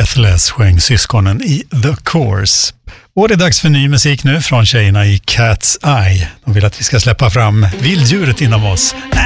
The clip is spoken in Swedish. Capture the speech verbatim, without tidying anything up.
Breathless sjöng syskonen i The Course. Och det är dags för ny musik nu från tjejerna i Cat's Eye. De vill att vi ska släppa fram vilddjuret inom oss.